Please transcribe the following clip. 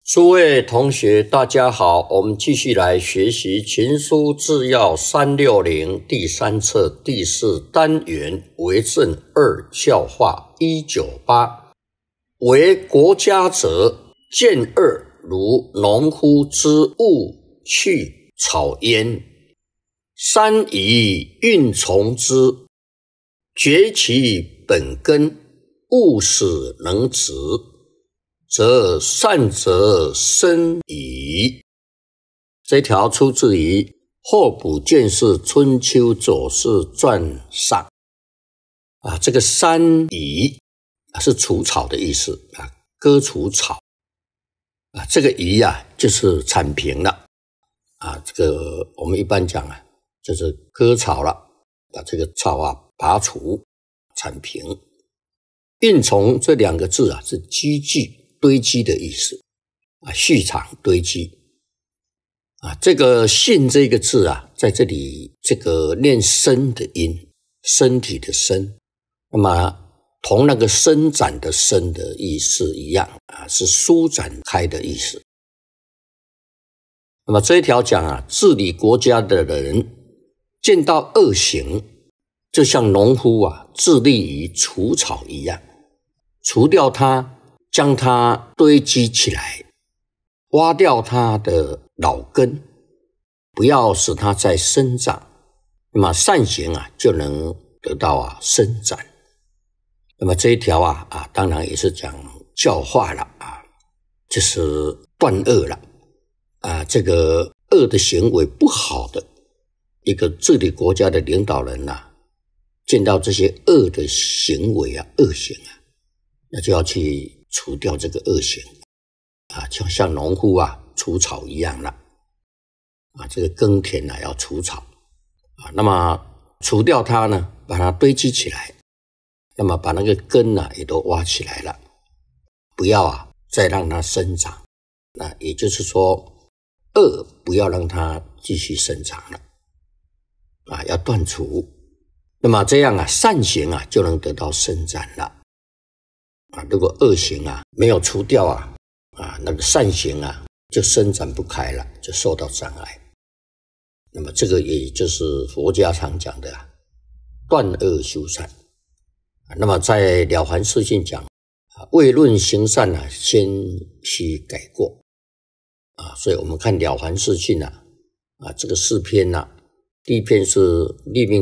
诸位同学，大家好，我们继续来学习《群书治要360》第3册第4单元为政2教化198。为国家者，见恶如农夫之恶去草焉，三以运从之，绝其本根，勿使能直，则善则生矣。这条出自于《候补见识春秋左氏传》上。这个三夷是除草的意思割除草这个夷就是铲平了这个我们一般讲就是割草了，把这个草拔除铲平。运从这两个字是积聚堆积的意思蓄藏堆积这个信这个字在这里这个念身的音，身体的身，那么同那个伸展的伸的意思一样是舒展开的意思。那么这一条讲治理国家的人见到恶行，就像农夫致力于除草一样，除掉它，将它堆积起来，挖掉它的老根，不要使它再生长，那么善行就能得到伸展。那么这一条当然也是讲教化了就是断恶了这个恶的行为不好的一个治理国家的领导人见到这些恶的行为恶行那就要去除掉这个恶行就像农夫除草一样了这个耕田要除草那么除掉它呢，把它堆积起来，那么把那个根也都挖起来了，不要再让它生长。那也就是说，恶不要让它继续生长了要断除。那么这样善行就能得到伸展了如果恶行没有除掉那个善行就伸展不开了，就受到障碍。那么这个也就是佛家常讲的断恶修善那么在了凡四训讲未论行善先须改过所以我们看了凡四训这个4篇第一篇是立命